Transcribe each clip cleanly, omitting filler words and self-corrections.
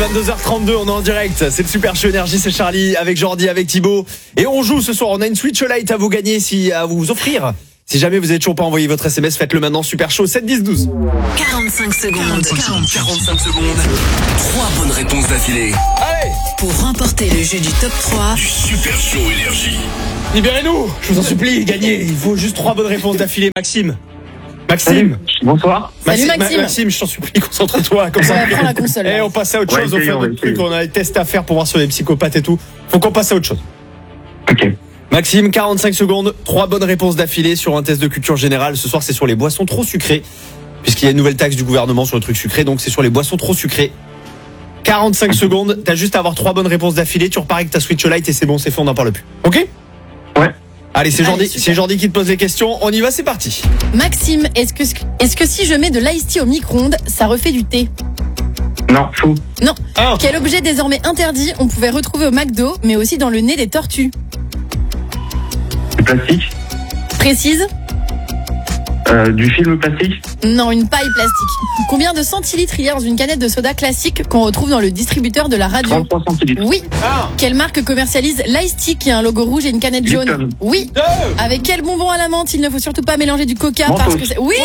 22h32, on est en direct, c'est le Super Show Énergie, c'est Charlie avec Jordi, avec Thibaut. Et on joue ce soir, on a une Switch Lite à vous gagner, à vous offrir. Si jamais vous n'avez toujours pas envoyé votre SMS, faites-le maintenant, Super Show 7 10 12. 45 secondes. 45 secondes. 3 bonnes réponses d'affilée. Allez, pour remporter le jeu du top 3 du Super Show Énergie. Libérez-nous, je vous en supplie, gagnez. Il faut juste 3 bonnes réponses d'affilée. Maxime. Bonsoir. Salut Maxime. Maxime, je t'en supplie, concentre-toi. Comme ça, prends la console. Et on passe à autre chose, on fait d'autres trucs, on a des tests à faire pour voir sur les psychopathes et tout. Faut qu'on passe à autre chose. Ok. Maxime, 45 secondes, 3 bonnes réponses d'affilée sur un test de culture générale. Ce soir, c'est sur les boissons trop sucrées, puisqu'il y a une nouvelle taxe du gouvernement sur le truc sucré, donc c'est sur les boissons trop sucrées. 45 secondes, t'as juste à avoir 3 bonnes réponses d'affilée, tu repars avec ta Switch Lite et c'est bon, c'est fait, on n'en parle plus. Ok ? Ouais. Allez, c'est Allez, Jordi qui te pose les questions. On y va, c'est parti. Maxime, est-ce que si je mets de l'ice tea au micro-ondes, ça refait du thé? Non, faux. Non. Ah. Quel objet désormais interdit on pouvait retrouver au McDo, mais aussi dans le nez des tortues? Du plastique. Précise? Du film plastique. Non, une paille plastique. Combien de centilitres il y a dans une canette de soda classique qu'on retrouve dans le distributeur de la radio? 33 centilitres. Oui. Ah. Quelle marque commercialise l'ice tea qui a un logo rouge et une canette jaune? Lipton. Oui. Avec quel bonbon à la menthe il ne faut surtout pas mélanger du coca Mentos. parce que c'est... Oui.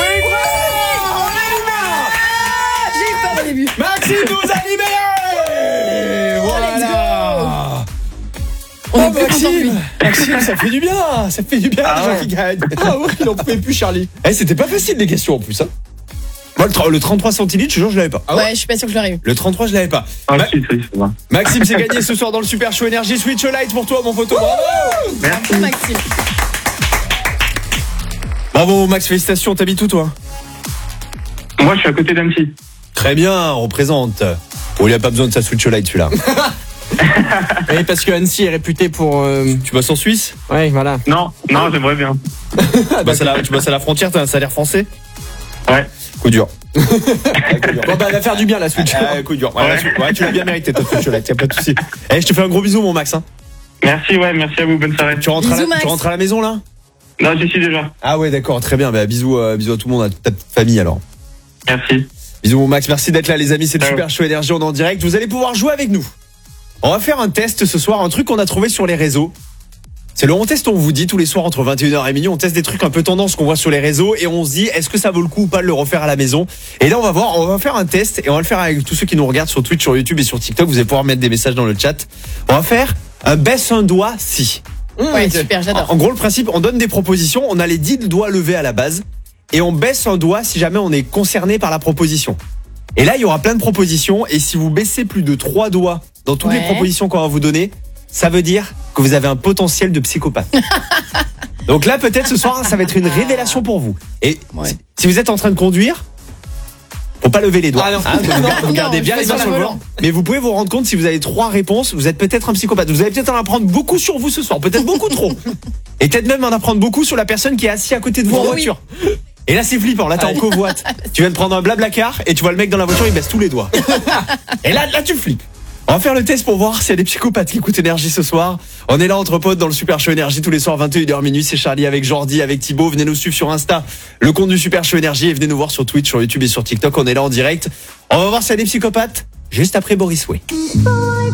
J'ai eu peur au début. Maxime nous a libérés. Voilà. On est Oh, plus content que lui. Maxime, ça fait du bien. Ça fait du bien, les gens qui gagnent. Ah ouais, il en pouvait plus, Charlie. Eh, c'était pas facile les questions en plus, hein. Moi, le 33 centilitres, je te jure, je l'avais pas. Ah Ouais, je suis pas sûr que je l'aurais eu. Le 33, je l'avais pas. Ah, Ma- si, c'est vrai. Maxime, c'est gagné ce soir dans le Super Show Énergie. Switch Lite pour toi, mon poteau. Bravo. Merci. Maxime. Bravo, Max, félicitations. T'habites où, toi? Moi, je suis à côté d'Annecy. Très bien, on représente. Oh, il a pas besoin de sa Switch Lite, celui-là. Oui, parce que Annecy est réputé pour. Tu bosses en Suisse? Ouais, voilà. Non, j'aimerais bien. Tu bosses à la frontière, t'as un salaire français? Ouais. Coup dur. Bon, bah, elle va faire du bien la Switch. Coup dur. Ouais, tu l'as bien mérité, ta Switch Lite, y a pas de souci. Eh, je te fais un gros bisou, mon Max. Hein. Merci, ouais, merci à vous. Bonne soirée. Tu rentres, Bisous, Max. tu rentres à la maison, là? Non, j'y suis déjà. Ah ouais, d'accord, très bien. Bah, bisous à tout le monde, à toute ta petite famille, alors. Merci. Bisous, mon Max. Merci d'être là, les amis. C'est le Ciao. Super Show Énergie. On est en direct. Vous allez pouvoir jouer avec nous. On va faire un test ce soir, un truc qu'on a trouvé sur les réseaux. C'est le On Test, on vous dit tous les soirs entre 21h et minuit, on teste des trucs un peu tendance qu'on voit sur les réseaux et on se dit est-ce que ça vaut le coup ou pas de le refaire à la maison. Et là on va faire un test et on va le faire avec tous ceux qui nous regardent sur Twitch, sur YouTube et sur TikTok. Vous allez pouvoir mettre des messages dans le chat. On va faire un baisse un doigt si. Ouais, super, j'adore. En gros le principe, on donne des propositions, on a les 10 doigts levés à la base et on baisse un doigt si jamais on est concerné par la proposition. Et là il y aura plein de propositions et si vous baissez plus de 3 doigts dans toutes les Ouais. propositions qu'on va vous donner, ça veut dire que vous avez un potentiel de psychopathe. Donc là, peut-être ce soir, ça va être une révélation pour vous. Et Ouais. si vous êtes en train de conduire, faut pas lever les doigts. Ah non. Vous gardez Non, bien je les fais mains pas sur le le volant. Mais vous pouvez vous rendre compte, si vous avez 3 réponses, vous êtes peut-être un psychopathe. Vous allez peut-être en apprendre beaucoup sur vous ce soir, peut-être beaucoup trop. Et peut-être même en apprendre beaucoup sur la personne qui est assise à côté de vous en Oui. voiture. Et là, c'est flippant. Là, t'es en covoite. Tu viens de prendre un blablacar et tu vois le mec dans la voiture, il baisse tous les doigts. Et là, tu flippes. On va faire le test pour voir s'il y a des psychopathes qui écoutent Énergie ce soir. On est là entre potes dans le Super Show Énergie tous les soirs 21h minuit. C'est Charlie avec Jordi, avec Thibaut. Venez nous suivre sur Insta, le compte du Super Show Énergie, et venez nous voir sur Twitch, sur YouTube et sur TikTok. On est là en direct. On va voir s'il y a des psychopathes juste après Boris Way.